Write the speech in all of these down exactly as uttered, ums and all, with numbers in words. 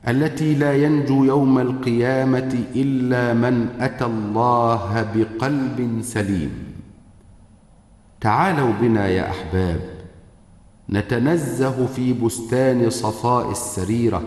التي لا ينجو يوم القيامة إلا من أتى الله بقلب سليم. تعالوا بنا يا أحباب نتنزه في بستان صفاء السريرة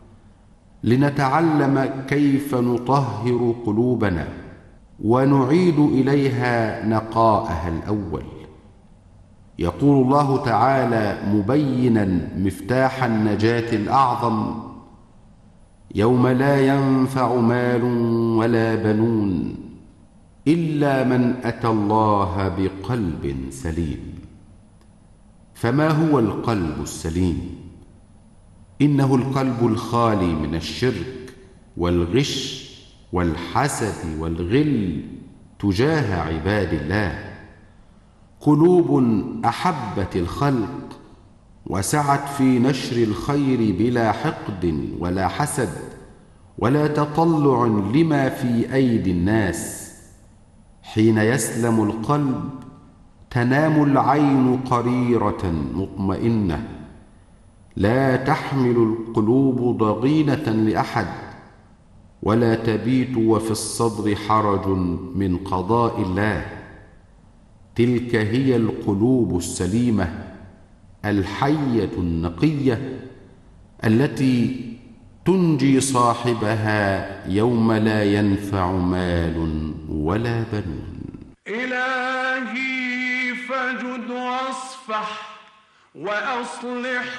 لنتعلم كيف نطهر قلوبنا ونعيد إليها نقاءها الأول. يقول الله تعالى مبينا مفتاح النجاة الأعظم: يوم لا ينفع مال ولا بنون إلا من أتى الله بقلب سليم. فما هو القلب السليم؟ إنه القلب الخالي من الشرك والغش والحسد والغل تجاه عباد الله، قلوب أحبت الخلق وسعت في نشر الخير بلا حقد ولا حسد ولا تطلع لما في أيدي الناس. حين يسلم القلب تنام العين قريرة مطمئنة، لا تحمل القلوب ضغينة لأحد ولا تبيت وفي الصدر حرج من قضاء الله. تلك هي القلوب السليمة الحية النقية التي تنجي صاحبها يوم لا ينفع مال ولا بنون. إلهي فجد واصفح وأصلح